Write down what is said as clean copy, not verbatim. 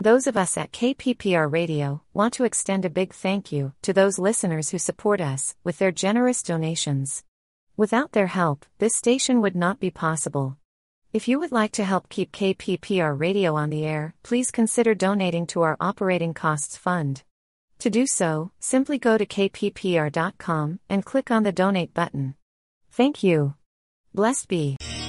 Those of us at KPPR Radio want to extend a big thank you to those listeners who support us with their generous donations. Without their help, this station would not be possible. If you would like to help keep KPPR Radio on the air, please consider donating to our operating costs fund. To do so, simply go to kppr.com and click on the donate button. Thank you. Blessed be.